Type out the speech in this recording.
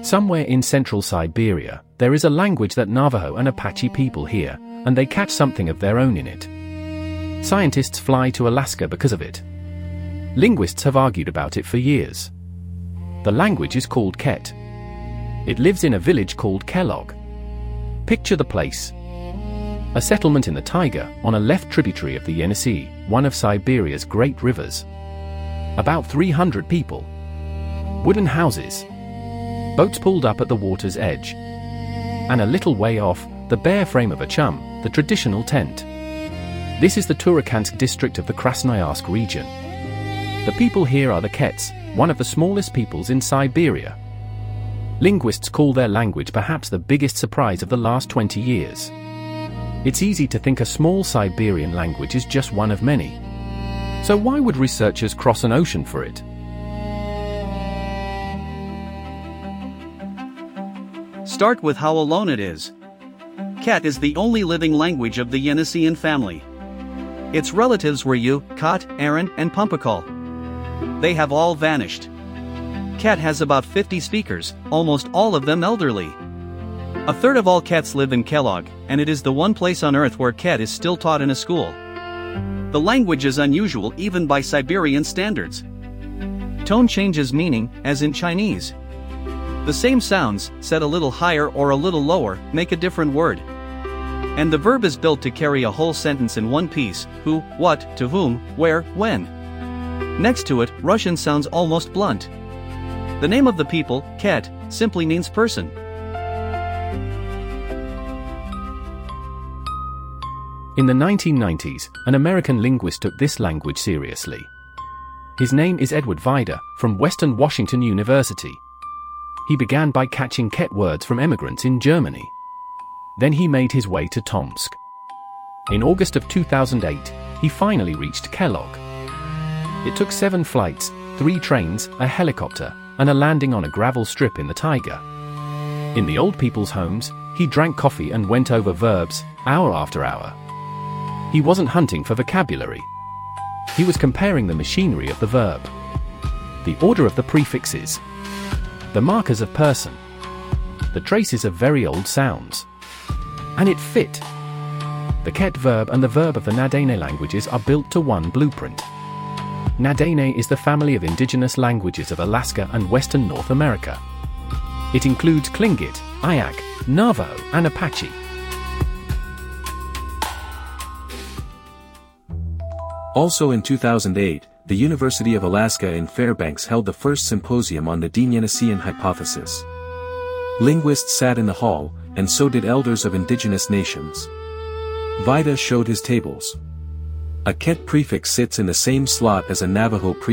Somewhere in central Siberia, there is a language that Navajo and Apache people hear, and they catch something of their own in it. Scientists fly to Alaska because of it. Linguists have argued about it for years. The language is called Ket. It lives in a village called Kellogg. Picture the place. A settlement in the taiga, on a left tributary of the Yenisei, one of Siberia's great rivers. About 300 people. Wooden houses. Boats pulled up at the water's edge. And a little way off, the bare frame of a chum, the traditional tent. This is the Turakansk district of the Krasnoyarsk region. The people here are the Kets, one of the smallest peoples in Siberia. Linguists call their language perhaps the biggest surprise of the last 20 years. It's easy to think a small Siberian language is just one of many. So why would researchers cross an ocean for it? Start with how alone it is. Ket is the only living language of the Yeniseian family. Its relatives were Yu, Kot, Aaron, and Pumpakal. They have all vanished. Ket has about 50 speakers, almost all of them elderly. A third of all Kets live in Kellogg, and it is the one place on Earth where Ket is still taught in a school. The language is unusual even by Siberian standards. Tone changes meaning, as in Chinese. The same sounds, said a little higher or a little lower, make a different word. And the verb is built to carry a whole sentence in one piece: who, what, to whom, where, when. Next to it, Russian sounds almost blunt. The name of the people, Ket, simply means person. In the 1990s, an American linguist took this language seriously. His name is Edward Vida, from Western Washington University. He began by catching Ket words from immigrants in Germany. Then he made his way to Tomsk. In August of 2008, he finally reached Kellogg. It took 7 flights, 3 trains, a helicopter, and a landing on a gravel strip in the taiga. In the old people's homes, he drank coffee and went over verbs, hour after hour. He wasn't hunting for vocabulary. He was comparing the machinery of the verb, the order of the prefixes, the markers of person, the traces of very old sounds. And it fit. The Ket verb and the verb of the Na-Dene languages are built to one blueprint. Na-Dene is the family of indigenous languages of Alaska and western North America. It includes Tlingit, Ayak, Navajo, and Apache. Also in 2008, the University of Alaska in Fairbanks held the first symposium on the Dean-Yeniseian hypothesis. Linguists sat in the hall, and so did elders of indigenous nations. Vida showed his tables. A Ket prefix sits in the same slot as a Navajo prefix.